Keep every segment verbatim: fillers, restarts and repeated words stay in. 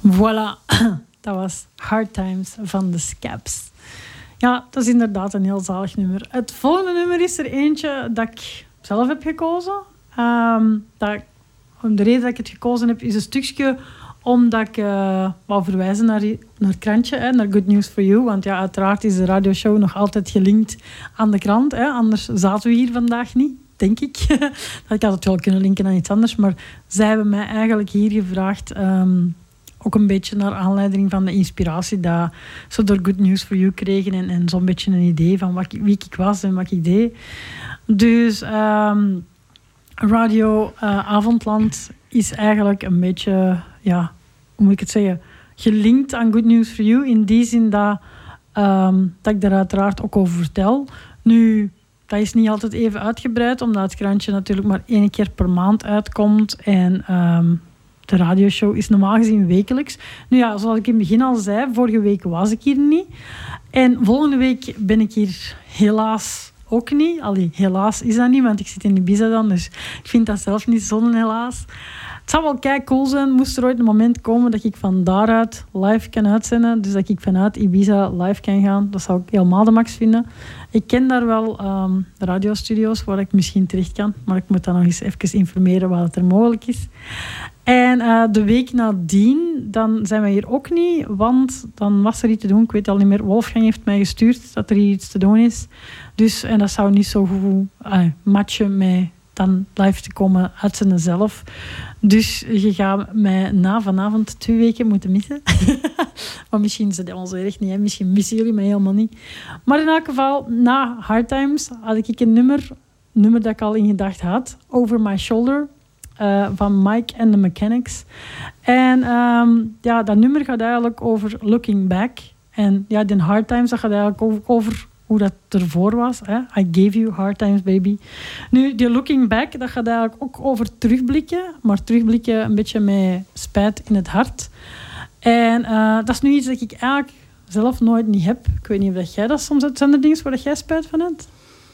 Voilà, dat was Hard Times van de Scabs. Ja, dat is inderdaad een heel zalig nummer. Het volgende nummer is er eentje dat ik zelf heb gekozen. Um, dat, de reden dat ik het gekozen heb, is een stukje omdat ik uh, wou verwijzen naar, naar het krantje, hè, naar Good News for You. Want ja, uiteraard is de radioshow nog altijd gelinkt aan de krant. Hè, anders zaten we hier vandaag niet, denk ik. Ik had het wel kunnen linken aan iets anders. Maar zij hebben mij eigenlijk hier gevraagd... Um, ook een beetje naar aanleiding van de inspiratie dat ze door Good News for You kregen. En, en zo'n beetje een idee van wat, wie ik was en wat ik deed. Dus um, Radio uh, Avondland is eigenlijk een beetje... Ja, hoe moet ik het zeggen? Gelinkt aan Good News for You. In die zin dat, um, dat ik daar uiteraard ook over vertel. Nu, dat is niet altijd even uitgebreid. Omdat het krantje natuurlijk maar één keer per maand uitkomt. En... Um, De radioshow is normaal gezien wekelijks. Nu ja, zoals ik in het begin al zei, vorige week was ik hier niet. En volgende week ben ik hier helaas ook niet. Allee, helaas is dat niet, want ik zit in Ibiza dan. Dus ik vind dat zelf niet zo'n helaas. Het zou wel kei cool zijn, moest er ooit een moment komen dat ik van daaruit live kan uitzenden. Dus dat ik vanuit Ibiza live kan gaan. Dat zou ik helemaal de max vinden. Ik ken daar wel um, de radiostudio's waar ik misschien terecht kan. Maar ik moet dan nog eens even informeren wat er mogelijk is. En uh, de week nadien, dan zijn we hier ook niet, want dan was er iets te doen. Ik weet al niet meer. Wolfgang heeft mij gestuurd dat er hier iets te doen is. Dus, en dat zou niet zo goed uh, matchen met dan live te komen uitzenden zelf. Dus je gaat mij na vanavond twee weken moeten missen. Maar misschien ze ons echt niet, hè. Misschien missen jullie mij helemaal niet. Maar in elk geval, na Hard Times had ik een nummer, nummer dat ik al in gedachten had, Over My Shoulder. Uh, van Mike and the Mechanics. En um, ja, dat nummer gaat eigenlijk over looking back. En ja, die Hard Times, dat gaat eigenlijk over, over hoe dat ervoor was. Hè? I gave you hard times, baby. Nu, die looking back, dat gaat eigenlijk ook over terugblikken. Maar terugblikken een beetje met spijt in het hart. En uh, dat is nu iets dat ik eigenlijk zelf nooit niet heb. Ik weet niet of dat jij dat soms hebt. Zijn er dingen waar jij spijt van hebt?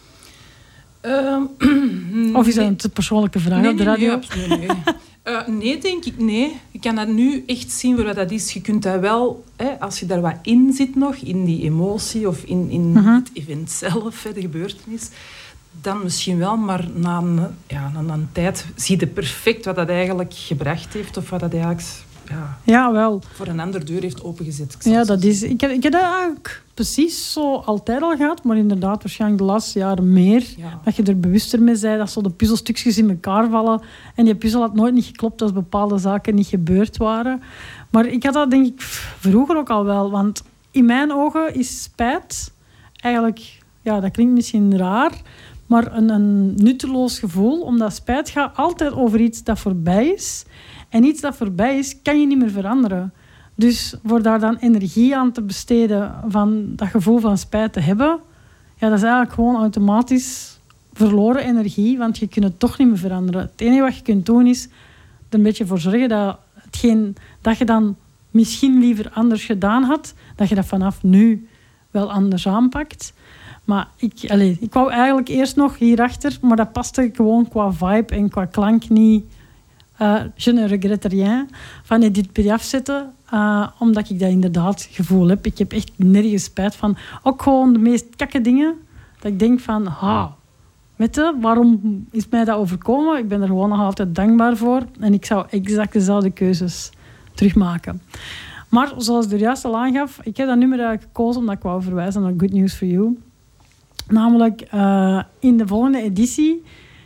Uh, of is dat een te persoonlijke vraag nee, op de nee, radio? Nee, nee, nee. uh, nee, denk ik, nee. Ik kan dat nu echt zien voor wat dat is. Je kunt dat wel, hè, als je daar wat in zit nog, in die emotie of in, in uh-huh. het event zelf, hè, de gebeurtenis, dan misschien wel, maar na een, ja, na een tijd zie je perfect wat dat eigenlijk gebracht heeft of wat dat eigenlijk... Ja, ja, wel. Voor een ander deur heeft opengezet. Ja, dat is... Ik heb, ik heb dat eigenlijk precies zo altijd al gehad, maar inderdaad waarschijnlijk de laatste jaren meer. Ja. Dat je er bewuster mee bent, dat zo de puzzelstukjes in elkaar vallen. En die puzzel had nooit niet geklopt als bepaalde zaken niet gebeurd waren. Maar ik had dat denk ik vroeger ook al wel, want in mijn ogen is spijt eigenlijk... Ja, dat klinkt misschien raar, maar een, een nutteloos gevoel, omdat spijt gaat altijd over iets dat voorbij is. En iets dat voorbij is, kan je niet meer veranderen. Dus voor daar dan energie aan te besteden van dat gevoel van spijt te hebben, ja, dat is eigenlijk gewoon automatisch verloren energie, want je kunt het toch niet meer veranderen. Het enige wat je kunt doen is er een beetje voor zorgen dat hetgeen dat je dan misschien liever anders gedaan had, dat je dat vanaf nu wel anders aanpakt. Maar ik, allez, ik wou eigenlijk eerst nog hierachter, maar dat paste gewoon qua vibe en qua klank niet... Uh, je ne regrette rien van Edith Piaf zetten, uh, omdat ik dat inderdaad gevoel heb. Ik heb echt nergens spijt van. Ook gewoon de meest kakke dingen. Dat ik denk van, ha, weet je, waarom is mij dat overkomen? Ik ben er gewoon nog altijd dankbaar voor. En ik zou exact dezelfde keuzes terugmaken. Maar zoals ik er juist al aangaf, ik heb dat nummer eigenlijk gekozen omdat ik wou verwijzen naar Good News for You. Namelijk uh, in de volgende editie...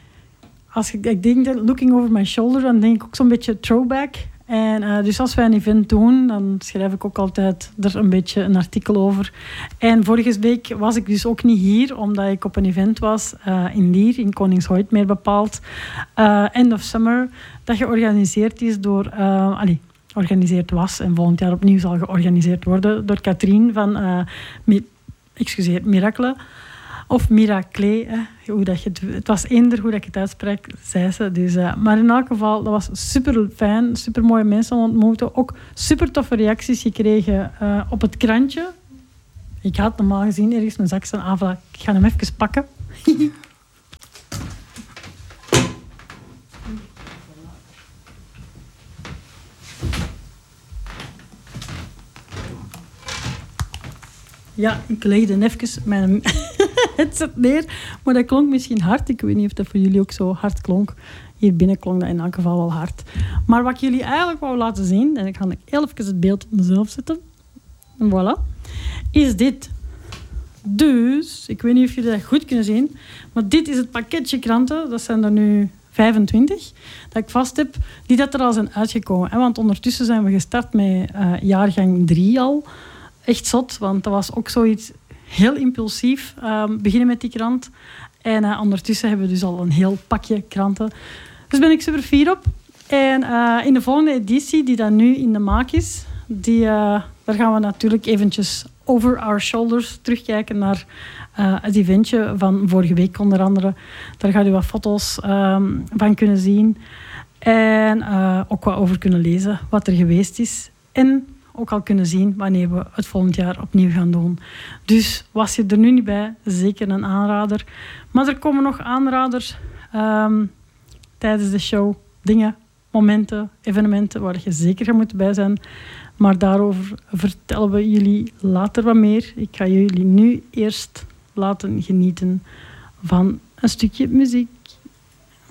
Als ik, ik denk, looking over my shoulder, dan denk ik ook zo'n beetje throwback. En uh, dus als wij een event doen, dan schrijf ik ook altijd er een beetje een artikel over. En vorige week was ik dus ook niet hier, omdat ik op een event was uh, in Lier, in Koningshoit meer bepaald. Uh, End of Summer, dat georganiseerd is door... Uh, allee, georganiseerd was en volgend jaar opnieuw zal georganiseerd worden door Katrien van uh, Mi- excuseer, Miracle. Of Miracle, hè, hoe dat je het, het was eender hoe dat ik het uitspreek, zei ze. Dus, uh, maar in elk geval, dat was super fijn, super mooie mensen ontmoeten. Ook super toffe reacties gekregen uh, op het krantje. Ik had normaal gezien ergens mijn zak staan aanvallen. Ik ga hem even pakken. Ja, ik legde even mijn headset neer. Maar dat klonk misschien hard. Ik weet niet of dat voor jullie ook zo hard klonk. Hier binnen klonk dat in elk geval wel hard. Maar wat ik jullie eigenlijk wou laten zien... En ik ga heel even het beeld op mezelf zetten. Voilà. Is dit. Dus, ik weet niet of jullie dat goed kunnen zien. Maar dit is het pakketje kranten. Dat zijn er nu vijfentwintig. Dat ik vast heb. Die dat er al zijn uitgekomen. Want ondertussen zijn we gestart met uh, jaargang drie al. Echt zot, want dat was ook zoiets heel impulsief. Uh, beginnen met die krant. En uh, ondertussen hebben we dus al een heel pakje kranten. Dus ben ik super fier op. En uh, in de volgende editie, die dan nu in de maak is... Die, uh, daar gaan we natuurlijk eventjes over our shoulders terugkijken naar uh, het eventje van vorige week onder andere. Daar gaat u wat foto's um, van kunnen zien. En uh, ook wat over kunnen lezen wat er geweest is. En ook al kunnen zien wanneer we het volgend jaar opnieuw gaan doen. Dus was je er nu niet bij, zeker een aanrader. Maar er komen nog aanraders um, tijdens de show. Dingen, momenten, evenementen waar je zeker gaat moeten bij zijn. Maar daarover vertellen we jullie later wat meer. Ik ga jullie nu eerst laten genieten van een stukje muziek.